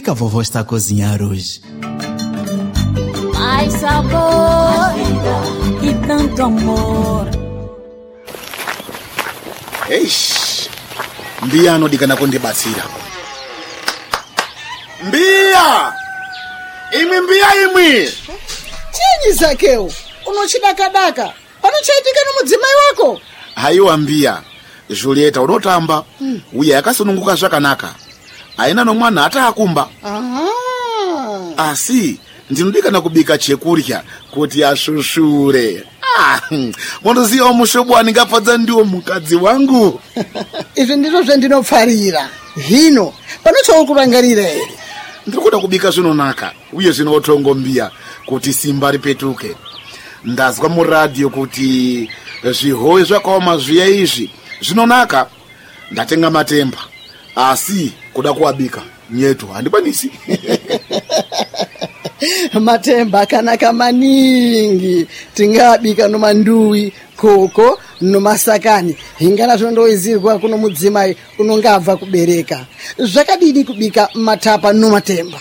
que a vovó está a cozinhar hoje? Mais sabor e tanto amor. Eish, Mbia anodikana kundibatsira. Mbia! Imwi! Chinyi Zakeu, unochidakadaka. Panochaitika nomudzimai wako? Haiwa Mbia, Julieta unotamba. Uya yakasununguka zvakanaka. Aina nomwana hata akumba. Asi, ndinodikana kubika chekurya kuti ashushure. Monoziva mushobo waningafadza ndiwo mukadzi wangu. Izvi ndizvo zvandinopfarira. Hino, panochaukurangarira ere? Ndikuda kubika zvinonaka, uye zvinotongo Mbia kuti simba ripetuke. Ndazwa muradio kuti zvihowe zvakaoma zviya izvi zvinonaka. Ndatenga matemba. Asi kuda kuabika nyetu handikwanisi. Matemba akanaka maningi. Tingabika nomanduwi, koko, nomasakani. Hingana zvondoizirwa kuno mudzimai unongabva kubereka. Zvakadini kubika matapa nomatemba?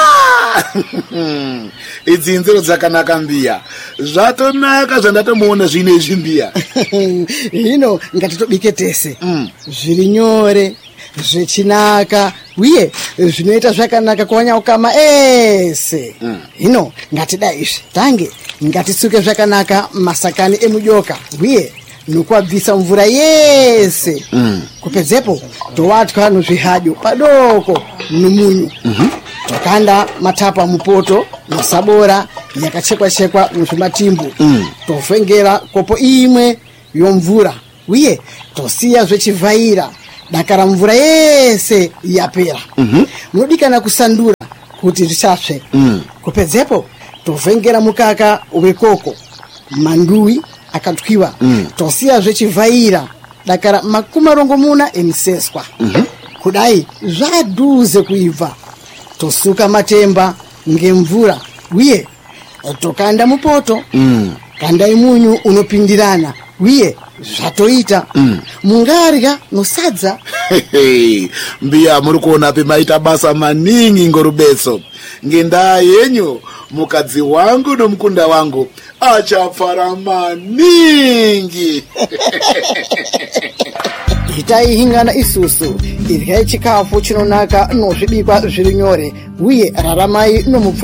Idzi nzero dzakanaka Mbia. Zvatonaka zvandatomuona zvinezvi Mbia. Hino ngatitobike tese. Zviri nyore, zvechinaka, uye zvinoita zvakanaka kuwanyaukama ese. Hino ngatidai izvi. Tange ngatisuke zvakanaka masakani emujoka, uye nokuabvisa mvura yese. Kupedzepo towatwa nozvihadyo padoko nomunyu. Tokanda matapa mupoto nosabora yakachekwa muzvimatimbu. Tovhengera kopo imwe yomvura, uye tosiya zvechivhaira dakara mvura yese yapera. Munodikana kusandura kuti zvisapsve. Kupedzepo tovhengera mukaka wekoko, manduwi akatwiwa. Tosiya zvechivhaira dakara 40 emiseswa. Kudai zvadhuze kuibva. Tosuka matemba ngemvura, uye tokanda mupoto. Kandai munyu unopindirana, uye zvatoita. Mungarya nosadza. Mbia muri kuona pemaita basa maningi ngorubetso. Ngendaa yenyu mukadzi wangu nomukunda wangu achapfara maningi. Itai hingana isusu, iryai chikafu chinonaka nozvibikwa zviri nyore, uye raramai nomupfaro.